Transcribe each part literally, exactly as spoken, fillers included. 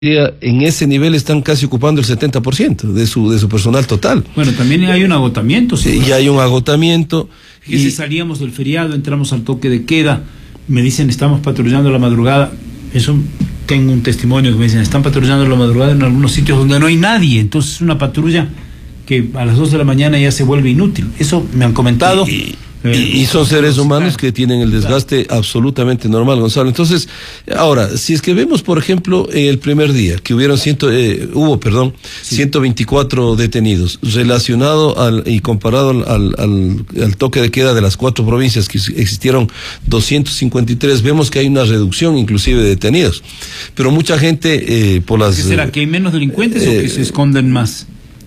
en ese nivel están casi ocupando el setenta por ciento de su de su personal total. Bueno, también hay un agotamiento. Sí, y hay un agotamiento. Y si salíamos del feriado, entramos al toque de queda, me dicen estamos patrullando la madrugada, eso tengo un testimonio que me dicen están patrullando la madrugada en algunos sitios donde no hay nadie, entonces es una patrulla que a las dos de la mañana ya se vuelve inútil. Eso me han comentado. Y, Eh, y, y son seres humanos que tienen el desgaste absolutamente normal, Gonzalo. Entonces, ahora, si es que vemos, por ejemplo, el primer día, que hubieron ciento, eh, hubo, perdón, sí. ciento veinticuatro detenidos, relacionado al, y comparado al, al, al toque de queda de las cuatro provincias, que existieron doscientos cincuenta y tres, vemos que hay una reducción inclusive de detenidos. Pero mucha gente, eh, por las... ¿Qué será, que hay menos delincuentes eh, o que se esconden más?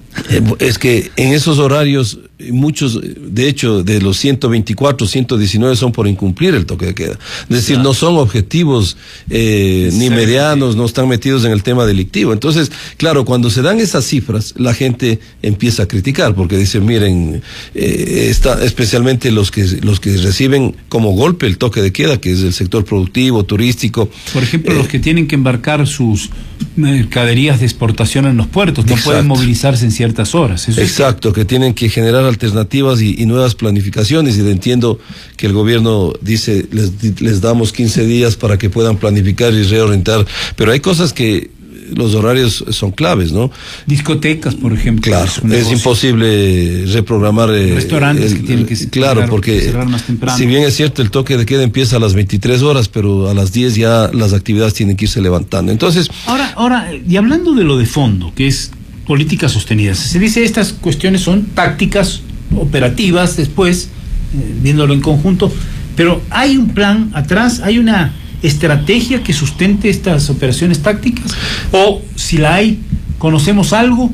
Es que en esos horarios, muchos, de hecho, de los ciento veinticuatro, ciento diecinueve son por incumplir el toque de queda. Es decir, claro. no son objetivos eh, ni medianos, no están metidos en el tema delictivo. Entonces, claro, cuando se dan esas cifras, la gente empieza a criticar, porque dicen, miren, eh, está, especialmente los que los que reciben como golpe el toque de queda, que es el sector productivo, turístico. Por ejemplo, eh, los que tienen que embarcar sus mercaderías de exportación en los puertos, no exacto. pueden movilizarse en ciertas horas. Eso exacto, es que... que tienen que generar alternativas y, y nuevas planificaciones, y entiendo que el gobierno dice, les, les damos quince días para que puedan planificar y reorientar, pero hay cosas que los horarios son claves, ¿no? Discotecas, por ejemplo. Claro, es, es imposible reprogramar. Eh, Restaurantes el, que tienen que claro, cerrar, porque cerrar más temprano. Si bien es cierto, el toque de queda empieza a las veintitrés horas, pero a las diez ya las actividades tienen que irse levantando. Entonces. Ahora, ahora, y hablando de lo de fondo, que es políticas sostenidas, se dice estas cuestiones son tácticas operativas después, eh, viéndolo en conjunto, pero hay un plan atrás, hay una estrategia que sustente estas operaciones tácticas, o si la hay, conocemos algo,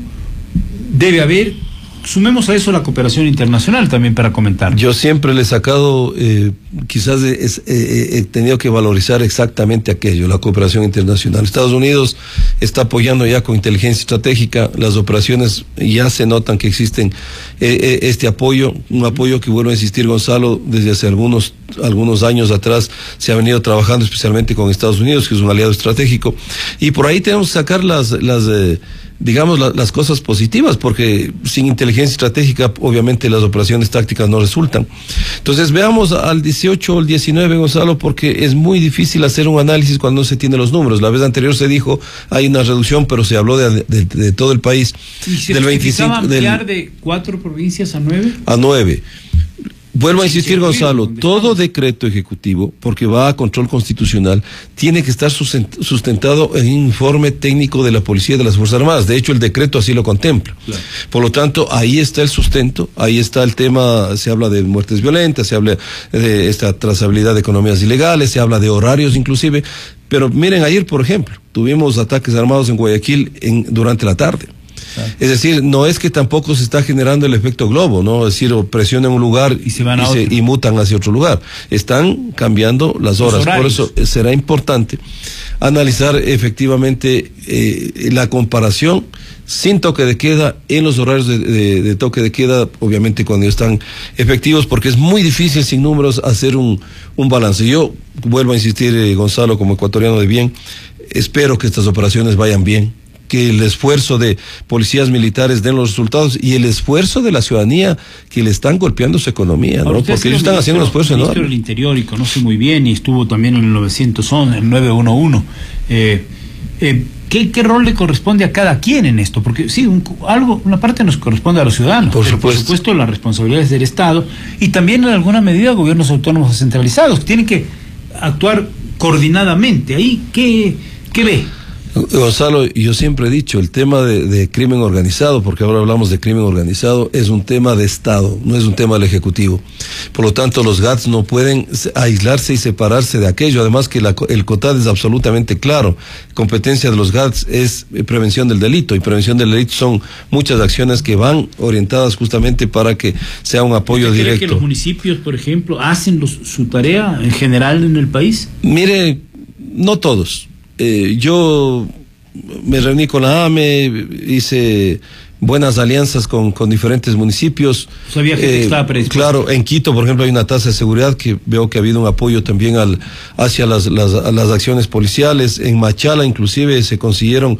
debe haber, sumemos a eso la cooperación internacional también para comentar. Yo siempre le he sacado, eh, quizás he, he, he tenido que valorizar exactamente aquello, la cooperación internacional. Estados Unidos está apoyando ya con inteligencia estratégica, las operaciones ya se notan que existen eh, este apoyo, un apoyo que vuelvo a insistir, Gonzalo, desde hace algunos, algunos años atrás se ha venido trabajando especialmente con Estados Unidos, que es un aliado estratégico, y por ahí tenemos que sacar las, las eh, digamos, la, las cosas positivas, porque sin inteligencia estratégica, obviamente, las operaciones tácticas no resultan. Entonces, veamos al dieciocho o al diecinueve, Gonzalo, porque es muy difícil hacer un análisis cuando no se tiene los números. La vez anterior se dijo, hay una reducción, pero se habló de, de, de todo el país. ¿Y se del veinticinco, ampliar del, de cuatro provincias a nueve? A nueve. Vuelvo a insistir, Gonzalo, todo decreto ejecutivo, porque va a control constitucional, tiene que estar sustentado en un informe técnico de la Policía y de las Fuerzas Armadas. De hecho, el decreto así lo contempla. Claro. Por lo tanto, ahí está el sustento, ahí está el tema, se habla de muertes violentas, se habla de esta trazabilidad de economías ilegales, se habla de horarios inclusive. Pero miren, ayer, por ejemplo, tuvimos ataques armados en Guayaquil en, durante la tarde. Es decir, no es que tampoco se está generando el efecto globo, ¿no? Es decir, presión en un lugar y se van a y, se, y mutan hacia otro lugar. Están cambiando las horas. Por eso será importante analizar efectivamente eh, la comparación sin toque de queda en los horarios de, de, de toque de queda, obviamente cuando están efectivos, porque es muy difícil sin números hacer un, un balance. Yo vuelvo a insistir, eh, Gonzalo, como ecuatoriano de bien, espero que estas operaciones vayan bien, que el esfuerzo de policías militares den los resultados y el esfuerzo de la ciudadanía que le están golpeando su economía, ¿no? Porque ellos están haciendo un esfuerzo enorme. El ministro del Interior y conoce muy bien y estuvo también en el novecientos once, el nueve uno uno. Eh, eh, ¿qué, ¿Qué rol le corresponde a cada quien en esto? Porque sí, un, algo, una parte nos corresponde a los ciudadanos, por pero supuesto. por supuesto la responsabilidad es del Estado y también en alguna medida gobiernos autónomos descentralizados que tienen que actuar coordinadamente. Ahí, ¿qué, qué ve? Gonzalo, yo siempre he dicho, el tema de, de crimen organizado, porque ahora hablamos de crimen organizado, es un tema de Estado, no es un tema del Ejecutivo. Por lo tanto, los G A T S no pueden aislarse y separarse de aquello. Además que la, el COTAD es absolutamente claro. Competencia de los G A T S es prevención del delito, y prevención del delito son muchas acciones que van orientadas justamente para que sea un apoyo ¿Usted directo. ¿Cree que los municipios, por ejemplo, hacen los, su tarea en general en el país? Mire, no todos. Eh, yo me reuní con la A M E, hice buenas alianzas con, con diferentes municipios. Sabía que eh, estaba predispuesto. Claro, en Quito, por ejemplo, hay una tasa de seguridad que veo que ha habido un apoyo también al hacia las, las, las acciones policiales. En Machala, inclusive, se consiguieron